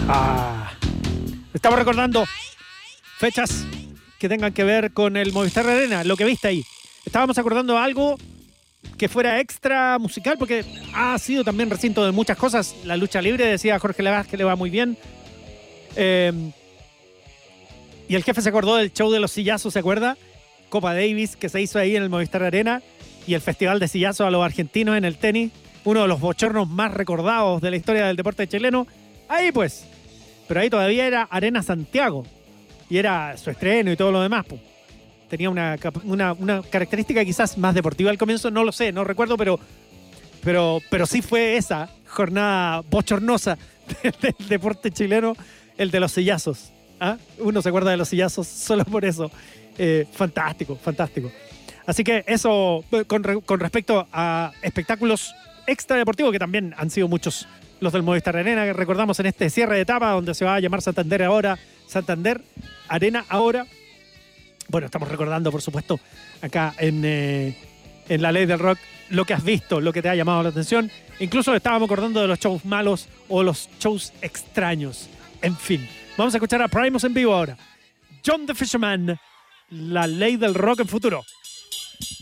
Estamos recordando fechas que tengan que ver con el Movistar Arena, lo que viste ahí. Estábamos acordando algo que fuera extra musical, porque ha sido también recinto de muchas cosas. La lucha libre, decía Jorge Levás, que le va muy bien. Y el jefe se acordó del show de los sillazos, ¿se acuerda? Copa Davis, que se hizo ahí en el Movistar Arena, y el festival de sillazos a los argentinos en el tenis, uno de los bochornos más recordados de la historia del deporte chileno. Ahí pues. Pero ahí todavía era Arena Santiago, y era su estreno y todo lo demás, pues. Tenía una característica quizás más deportiva al comienzo, no lo sé, no recuerdo, pero sí fue esa jornada bochornosa del deporte chileno, el de los sillazos. ¿Ah? Uno se acuerda de los sillazos solo por eso. Fantástico, fantástico. Así que eso con respecto a espectáculos extradeportivos, que también han sido muchos los del Movistar Arena, que recordamos en este cierre de etapa, donde se va a llamar Santander Arena ahora. Bueno, estamos recordando, por supuesto, acá en La Ley del Rock, lo que has visto, lo que te ha llamado la atención. Incluso estábamos acordando de los shows malos o los shows extraños. En fin, vamos a escuchar a Primus en vivo ahora. John the Fisherman, La Ley del Rock en Futuro.